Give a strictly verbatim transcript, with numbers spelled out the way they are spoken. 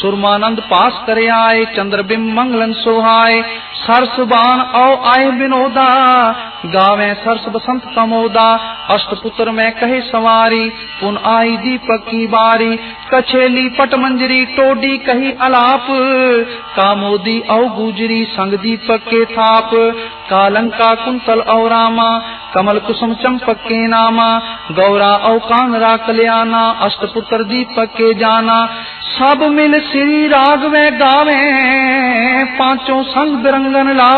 सुरमानंद पास करे आए, चंद्रबिंब मंगलन सोहाए, सरस बान औ आए विनोदा, गावे सरस बसंत कमोदा, अष्टपुत्र में कहे सवारी, पुन आई दीपक की बारी, कछेली पटमंजरी टोडी कही अलाप, कामोदी औ गुजरी संग दीपक के थाप, कालंका कुंतल औ रामा, कमल कुसुम चंपक के नामा, गौरा औ कानरा कल्याणा, अष्टपुत्र दीपक के जाना, सब मिल श्री राग में गावे, पांचों संग बिरंगन लावे।